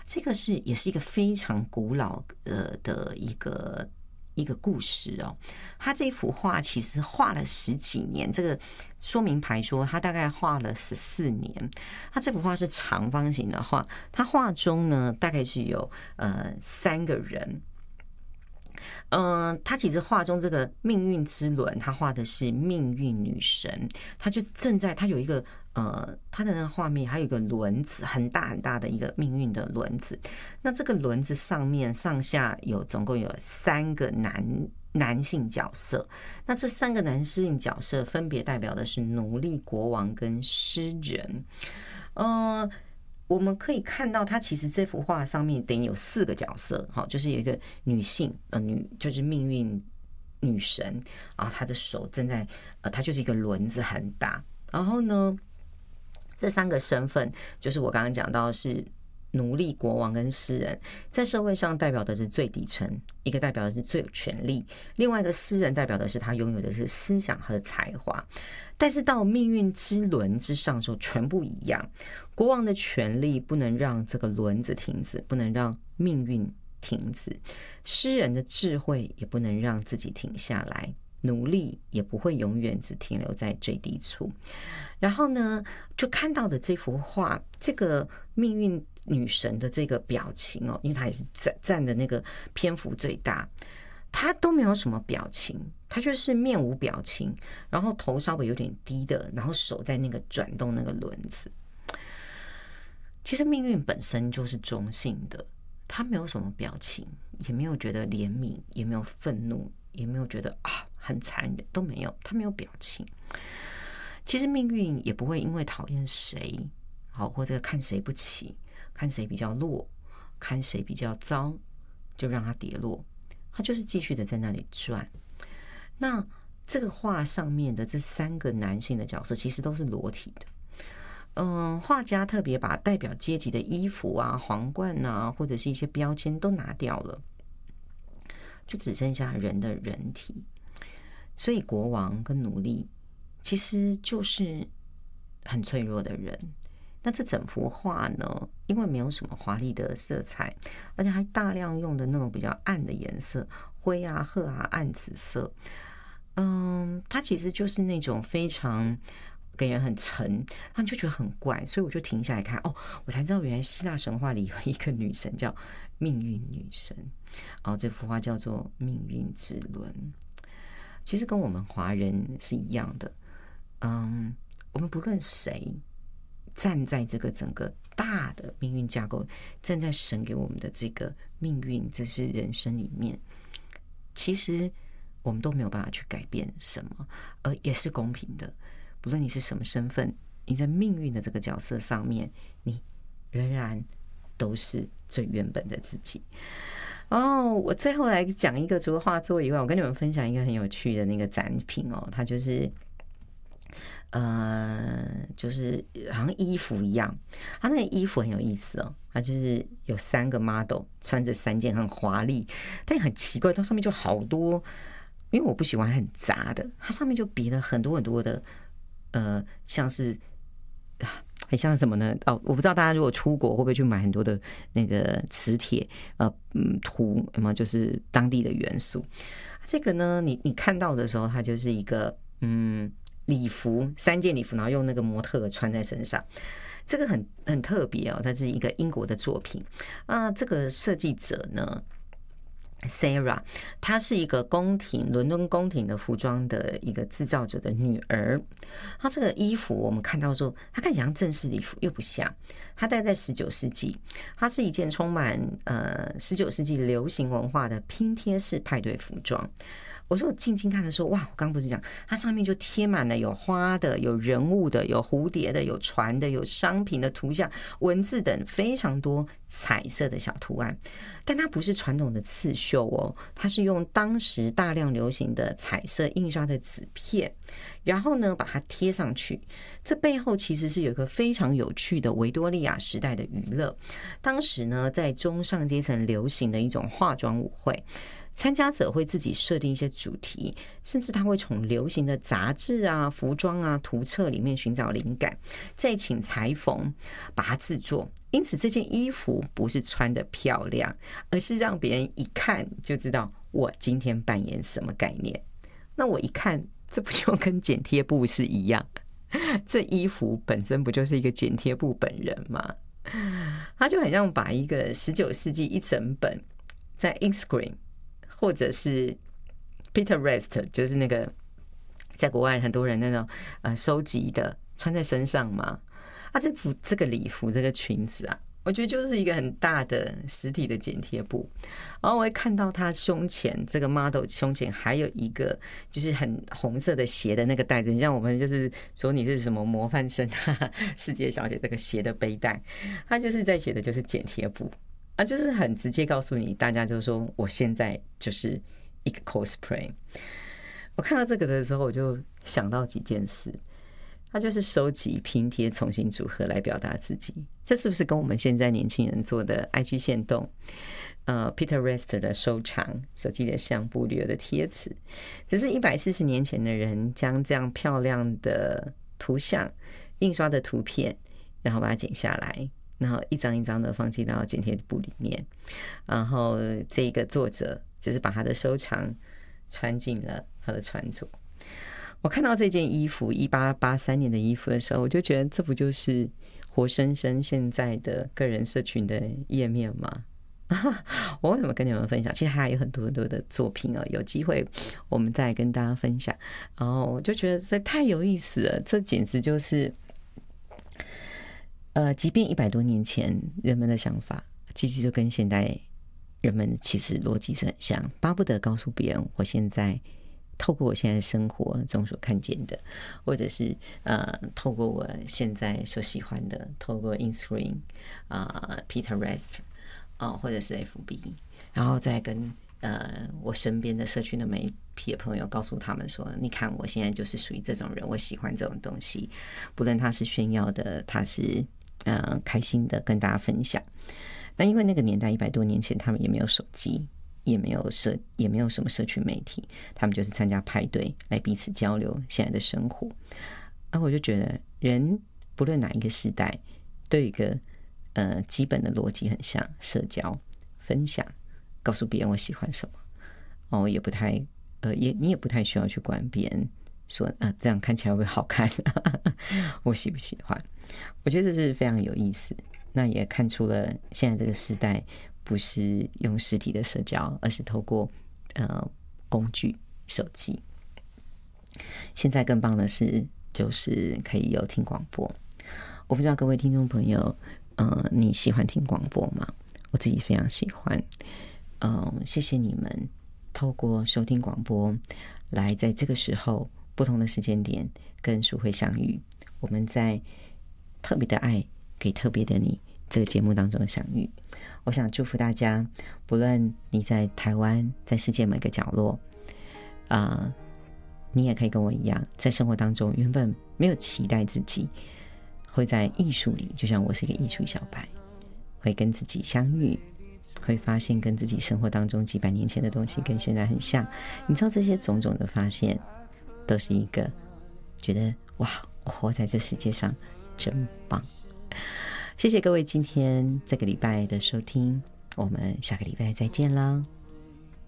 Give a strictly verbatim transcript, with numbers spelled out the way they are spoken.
这个是也是一个非常古老呃的一个一个故事哦。他这幅画其实画了十几年，这个说明牌说他大概画了十四年。他这幅画是长方形的画，他画中呢大概是有呃三个人。嗯、呃，他其实画中这个命运之轮，他画的是命运女神，他就正在他有一个呃，他的那个画面还有一个轮子，很大很大的一个命运的轮子。那这个轮子上面上下有总共有三个男男性角色，那这三个男性角色分别代表的是奴隶、国王跟诗人。呃。我们可以看到，它其实这幅画上面等于有四个角色，哈，就是有一个女性，呃，女就是命运女神啊，她的手正在，呃，她就是一个轮子很大。然后呢，这三个身份就是我刚刚讲到的是奴隶、国王跟诗人，在社会上代表的是最底层，一个代表的是最有权力，另外一个诗人代表的是他拥有的是思想和才华。但是到命运之轮之上的时候，全部一样。国王的权力不能让这个轮子停止，不能让命运停止；诗人的智慧也不能让自己停下来，努力也不会永远只停留在最低处。然后呢，就看到的这幅画，这个命运女神的这个表情哦，因为她也是占占的那个篇幅最大。他都没有什么表情，他就是面无表情，然后头稍微有点低的，然后手在那个转动那个轮子。其实命运本身就是中性的，他没有什么表情，也没有觉得怜悯，也没有愤怒，也没有觉得啊很残忍，都没有，他没有表情。其实命运也不会因为讨厌谁，好或者看谁不起，看谁比较弱，看谁比较糟，就让他跌落。他就是继续的在那里转。那这个画上面的这三个男性的角色其实都是裸体的。嗯，画家特别把代表阶级的衣服啊、皇冠啊，或者是一些标签都拿掉了，就只剩下人的人体。所以国王跟奴隶其实就是很脆弱的人。那这整幅画呢，因为没有什么华丽的色彩，而且还大量用的那种比较暗的颜色，灰啊、褐啊、暗紫色，嗯，它其实就是那种非常给人很沉，他就觉得很怪，所以我就停下来看，哦，我才知道原来希腊神话里有一个女神叫命运女神，哦，这幅画叫做命运之轮，其实跟我们华人是一样的，嗯，我们不论谁。站在这个整个大的命运架构，站在神给我们的这个命运，这是人生里面，其实我们都没有办法去改变什么，而也是公平的。不论你是什么身份，你在命运的这个角色上面，你仍然都是最原本的自己。哦，我最后来讲一个，除了画作以外，我跟你们分享一个很有趣的那个展品哦，它就是。呃，就是好像衣服一样，他那个衣服很有意思哦，他就是有三个 model 穿着三件很华丽，但很奇怪，它上面就好多，因为我不喜欢很杂的，它上面就比了很多很多的，呃，像是很像什么呢？哦，我不知道大家如果出国会不会去买很多的那个磁铁，呃，嗯，图什么就是当地的元素。这个呢，你你看到的时候，它就是一个嗯。礼服三件礼服，然后用那个模特穿在身上，这个很很特别哦。它是一个英国的作品啊。这个设计者呢 ，Sarah， 她是一个宫廷伦敦宫廷的服装的一个制造者的女儿。她这个衣服我们看到说，它看起来像正式礼服，又不像。它戴在十九世纪，它是一件充满呃十九世纪流行文化的拼贴式派对服装。我说我静静看的时候，哇！我刚刚不是讲，它上面就贴满了有花的、有人物的、有蝴蝶的、有船的、有商品的图像、文字等非常多彩色的小图案。但它不是传统的刺绣哦，它是用当时大量流行的彩色印刷的纸片，然后呢把它贴上去。这背后其实是有一个非常有趣的维多利亚时代的娱乐。当时呢，在中上阶层流行的一种化妆舞会。 参加者会自己设定一些主题，甚至他会从流行的杂志啊、服装啊、图册里面寻找灵感，再请裁缝把它制作。因此这件衣服不是穿得漂亮，而是让别人一看就知道我今天扮演什么概念。那我一看，这不就跟剪贴布是一样？这衣服本身不就是一个剪贴布本人吗？他就很像把一个十九世纪一整本在 Instagram 或者是 Pinterest， 就是那个在国外很多人那种呃收集的穿在身上嘛。啊，这服这个礼服这个裙子啊，我觉得就是一个很大的实体的剪贴布。然后我会看到他胸前这个 model 胸前还有一个就是很红色的鞋的那个带子，像我们就是说你是什么模范生啊、世界小姐这个鞋的背带，他就是在写的就是剪贴布啊，就是很直接告诉你，大家就说我现在就是一个 cosplay。我看到这个的时候，我就想到几件事。他就是收集、拼贴、重新组合来表达自己，这是不是跟我们现在年轻人做的 I G 限动、呃 Pinterest 的收藏、手机的相簿、旅游的贴纸，只是一百四十年前的人将这样漂亮的图像、印刷的图片，然后把它剪下来，然后一张一张的放进到剪贴簿里面，然后这个作者只是把他的收藏穿进了他的穿着。我看到这件衣服一八八三年的衣服的时候，我就觉得这不就是活生生现在的个人社群的页面吗？我为什么跟你们分享？其实还有很多很多的作品哦，有机会我们再跟大家分享。然后我就觉得这太有意思了，这简直就是呃，即便一百多年前人们的想法，其实就跟现代人们其实逻辑是很像，巴不得告诉别人我现在。透过我现在生活中所看见的，或者是呃，透过我现在所喜欢的，透过 Instagram 啊、呃、Pinterest 啊、呃，或者是 F B， 然后再跟呃我身边的社区的媒体的朋友告诉他们说，你看我现在就是属于这种人，我喜欢这种东西，不论他是炫耀的，他是呃开心的跟大家分享。那因为那个年代一百多年前，他们也没有手机。也没有社，也没有什么社群媒体，他们就是参加派对来彼此交流现在的生活。啊，我就觉得人不论哪一个时代，都有一个呃基本的逻辑很像，社交、分享，告诉别人我喜欢什么。哦，也不太呃，也你也不太需要去管别人说啊这样看起来会不会好看，我喜不喜欢？我觉得这是非常有意思。那也看出了现在这个时代。不是用实体的社交，而是透过呃工具手机。现在更棒的是，就是可以有听广播。我不知道各位听众朋友，呃，你喜欢听广播吗？我自己非常喜欢。嗯、呃，谢谢你们透过收听广播，来在这个时候不同的时间点跟淑慧相遇。我们在特别的爱给特别的你这个节目当中相遇。我想祝福大家，不论你在台湾，在世界每个角落，啊、呃，你也可以跟我一样，在生活当中原本没有期待自己会在艺术里，就像我是一个艺术小白，会跟自己相遇，会发现跟自己生活当中几百年前的东西跟现在很像。你知道这些种种的发现，都是一个觉得哇，我活在这世界上真棒。谢谢各位今天这个礼拜的收听，我们下个礼拜再见啦。